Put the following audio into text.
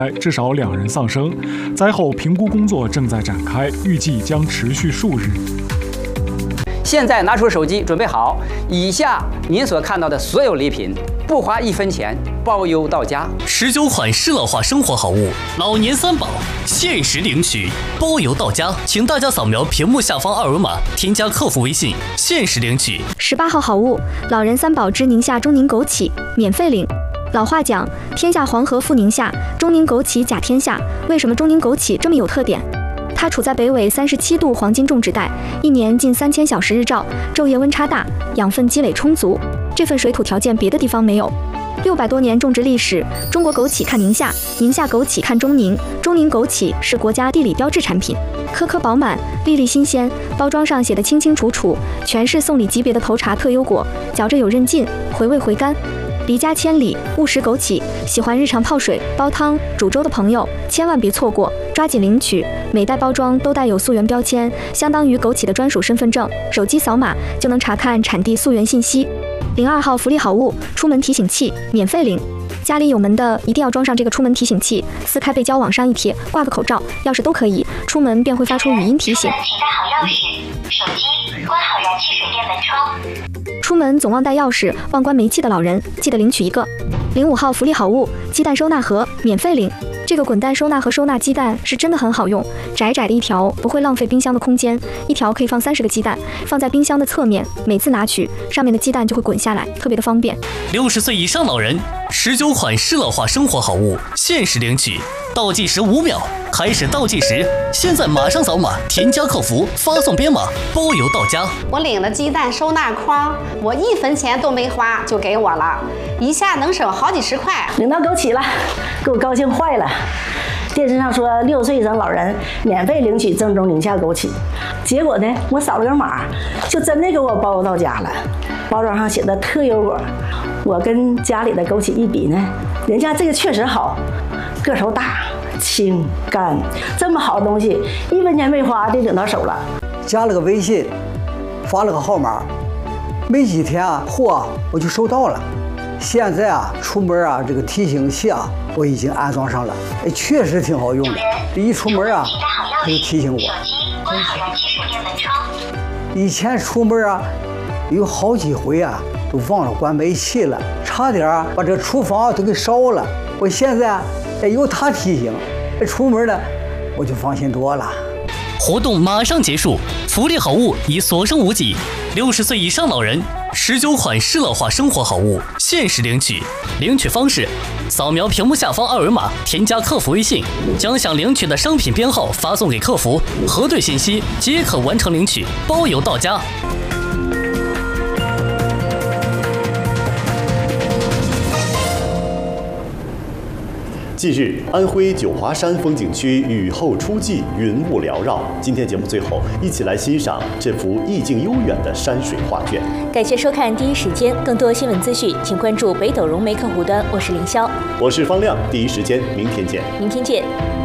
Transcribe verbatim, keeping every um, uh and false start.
至少两人丧生。灾后评估工作正在展开，预计将持续数日。 现在拿出手机，准备好，以下您所看到的所有礼品，不花一分钱，包邮到家。 十九款适乐化生活好物，老年三宝，限时领取，包邮到家。请大家扫描屏幕下方二维码，添加客服微信，限时领取。 十八号好物，老人三宝之宁夏中宁枸杞，免费领。老话讲，天下黄河复宁夏，中宁枸杞甲天下。为什么中宁枸杞这么有特点？它处在北纬三十七度黄金种植带，一年近三千小时日照，昼夜温差大，养分积累充足。这份水土条件别的地方没有。六百多年种植历史，中国枸杞看宁夏，宁夏枸杞看中宁。中宁枸杞是国家地理标志产品，颗颗饱满，粒粒新鲜，包装上写的清清楚楚，全是送礼级别的头茶特优果，嚼着有韧劲，回味回甘。离家千里，勿食枸杞。喜欢日常泡水、煲汤、煮粥的朋友，千万别错过，抓紧领取。每袋包装都带有溯源标签，相当于枸杞的专属身份证，手机扫码就能查看产地溯源信息。零二号福利好物，出门提醒器，免费领。家里有门的一定要装上这个出门提醒器，撕开背胶往上一贴，挂个口罩、钥匙都可以，出门便会发出语音提醒。 请带好钥匙、手机，关好燃气水电门窗。 出门总忘带钥匙、忘关煤气的老人，记得领取一个。零五号福利好物，鸡蛋收纳盒，免费领。这个滚蛋收纳盒收纳鸡蛋是真的很好用，窄窄的一条不会浪费冰箱的空间，一条可以放三十个鸡蛋，放在冰箱的侧面，每次拿取上面的鸡蛋就会滚下来，特别的方便。 六十岁以上老人，十九款适乐化生活好物，限时领取，倒计时五秒，开始倒计时，现在马上扫码，添加客服，发送编码，包邮到家。 我领了鸡蛋收纳筐，我一分钱都没花就给我了，一下能省好几十块。 领到枸杞了，给我高兴坏了。电视上说六十岁以上老人免费领取正宗宁夏枸杞，结果呢，我扫了个码，就真的给我包到家了。包装上写的特优果，我跟家里的枸杞一比呢，人家这个确实好，个头大、清干，这么好的东西，一分钱没花就领到手了。 加了个微信，发了个号码，没几天啊，货啊我就收到了。现在啊，出门啊，这个提醒器啊，我已经安装上了，哎，确实挺好用的。一出门啊，它就提醒我。 关好燃气水电门窗。 以前出门啊，有好几回啊，都忘了关煤气了，差点啊把这厨房都给烧了。我现在啊，哎，有它提醒，出门呢，我就放心多了。 活动马上结束，福利好物已所剩无几。六十岁以上老人，十九款适乐化生活好物，限时领取。领取方式：扫描屏幕下方二维码，添加客服微信，将想领取的商品编号发送给客服，核对信息即可完成领取，包邮到家。 近日，安徽九华山风景区雨后初霁，云雾缭绕。今天节目最后，一起来欣赏这幅意境悠远的山水画卷。 感谢收看第一时间，更多新闻资讯，请关注北斗融媒客户端。我是凌霄， 我是方亮，第一时间，明天见。 明天见。